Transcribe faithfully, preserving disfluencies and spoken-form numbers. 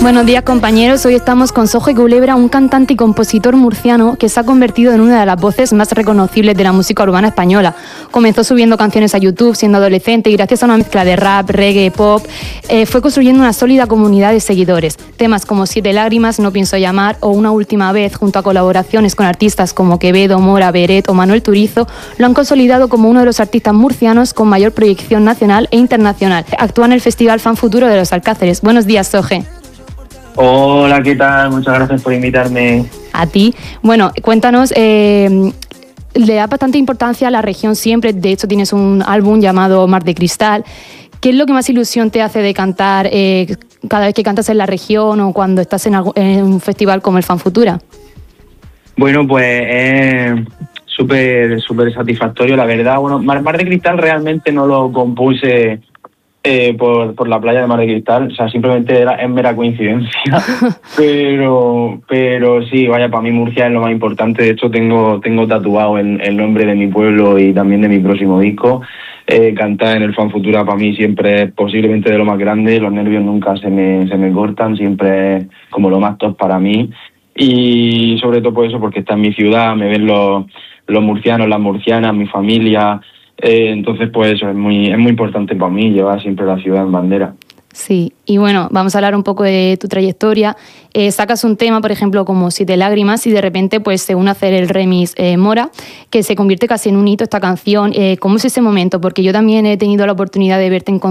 Buenos días, compañeros. Hoy estamos con Soje Culebra, un cantante y compositor murciano que se ha convertido en una de las voces más reconocibles de la música urbana española. Comenzó subiendo canciones a YouTube siendo adolescente y gracias a una mezcla de rap, reggae, pop, eh, fue construyendo una sólida comunidad de seguidores. Temas como Siete Lágrimas, No Pienso Llamar o Una Última Vez, junto a colaboraciones con artistas como Quevedo, Mora, Beret o Manuel Turizo, lo han consolidado como uno de los artistas murcianos con mayor proyección nacional e internacional. Actúa en el Festival Fan Futuro de los Alcáceres. Buenos días, Soje. Hola, ¿qué tal? Muchas gracias por invitarme. A ti. Bueno, cuéntanos, eh, le da bastante importancia a la región siempre, de hecho tienes un álbum llamado Mar de Cristal. ¿Qué es lo que más ilusión te hace de cantar eh, cada vez que cantas en la región o cuando estás en, algo, en un festival como el Fan Futura? Bueno, pues es súper súper satisfactorio, la verdad. Bueno, Mar, Mar de Cristal realmente no lo compuse Eh, por, por la playa de Mar de Cristal, o sea, simplemente era, es mera coincidencia, pero pero sí, vaya, para mí Murcia es lo más importante. De hecho tengo tengo tatuado el, el nombre de mi pueblo y también de mi próximo disco. Eh, cantar en el Fan Futura para mí siempre es posiblemente de lo más grande, los nervios nunca se me, se me cortan, siempre es como lo más top para mí, y sobre todo por eso, porque está en mi ciudad, me ven los, los murcianos, las murcianas, mi familia. Eh, entonces, pues eso, es muy, es muy importante para mí, llevar siempre la ciudad en bandera. Sí, y bueno, vamos a hablar un poco de tu trayectoria. Eh, sacas un tema, por ejemplo, como Siete Lágrimas, y de repente, pues, según hacer el remix eh, Mora, que se convierte casi en un hito esta canción. Eh, ¿Cómo es ese momento? Porque yo también he tenido la oportunidad de verte en